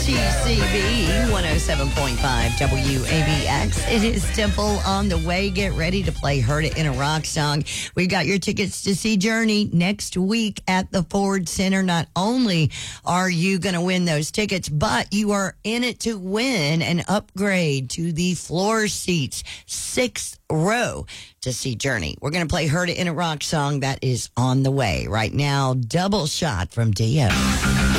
WATCB 107.5 WABX. It is Temple on the way. Get ready to play Heard It in a Rock Song. We've got your tickets to see Journey next week at the Ford Center. Not only are you going to win those tickets, but you are in it to win an upgrade to the floor seats, 6th row, to see Journey. We're going to play Heard It in a Rock Song. That is on the way right now. Double shot from Dio.